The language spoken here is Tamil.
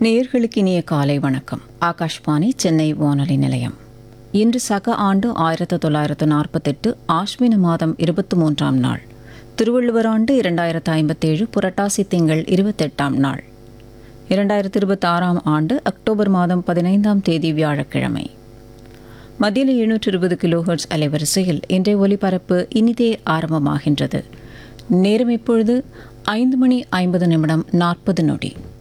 நேயர்களுக்கு இனிய காலை வணக்கம். ஆகாஷ்வாணி சென்னை வானொலி நிலையம். இன்று சக ஆண்டு 1948 ஆஸ்வின மாதம் 23ஆம் நாள், திருவள்ளுவர் ஆண்டு 2057 புரட்டாசி திங்கள் 28ஆம் நாள், 2026ஆம் ஆண்டு அக்டோபர் மாதம் 15ஆம் தேதி வியாழக்கிழமை. மத்தியில் 720 கிலோஹெர்ட்ஸ் அலைவரிசையில் இன்றைய ஒலிபரப்பு இனிதே ஆரம்பமாகின்றது. நேரம் இப்பொழுது 5 மணி 50 நிமிடம் 40 நொடி.